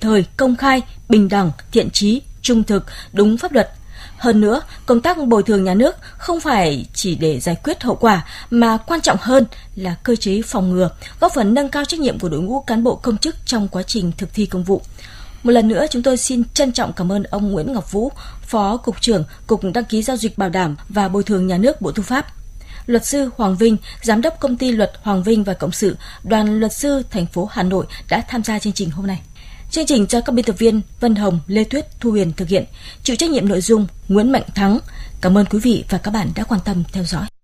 thời, công khai, bình đẳng, thiện chí, trung thực, đúng pháp luật. Hơn nữa, công tác bồi thường nhà nước không phải chỉ để giải quyết hậu quả mà quan trọng hơn là cơ chế phòng ngừa, góp phần nâng cao trách nhiệm của đội ngũ cán bộ công chức trong quá trình thực thi công vụ. Một lần nữa, chúng tôi xin trân trọng cảm ơn ông Nguyễn Ngọc Vũ, Phó Cục trưởng Cục Đăng ký Giao dịch Bảo đảm và Bồi thường Nhà nước Bộ Tư pháp. Luật sư Hoàng Vinh, Giám đốc Công ty Luật Hoàng Vinh và Cộng sự, Đoàn Luật sư thành phố Hà Nội đã tham gia chương trình hôm nay. Chương trình do các biên tập viên Vân Hồng, Lê Tuyết, Thu Huyền thực hiện, chịu trách nhiệm nội dung Nguyễn Mạnh Thắng. Cảm ơn quý vị và các bạn đã quan tâm theo dõi.